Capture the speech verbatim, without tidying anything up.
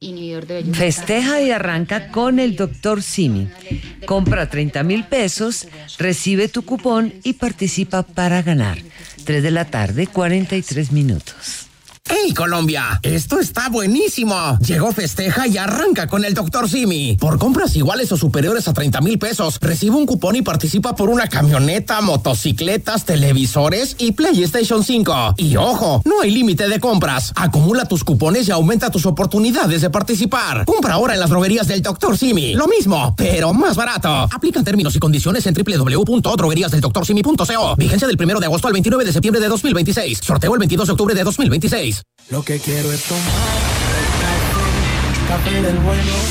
Inhibidor de vello. Festeja y arranca con el doctor Simi. Compra treinta mil pesos, recibe tu cupón y participa para ganar. tres de la tarde, cuarenta y tres minutos. ¡Hey, Colombia! ¡Esto está buenísimo! Llegó Festeja y arranca con el doctor Simi. Por compras iguales o superiores a treinta mil pesos, recibe un cupón y participa por una camioneta, motocicletas, televisores y PlayStation cinco. Y ojo, no hay límite de compras. Acumula tus cupones y aumenta tus oportunidades de participar. Compra ahora en las droguerías del doctor Simi. Lo mismo, pero más barato. Aplican términos y condiciones en doble u doble u doble u punto droguerías del doctor simi punto co. Vigencia del primero de agosto al veintinueve de septiembre de dos mil veintiséis. Sorteo el veintidós de octubre de dos mil veintiséis. Lo que quiero es tomar café, café del bueno.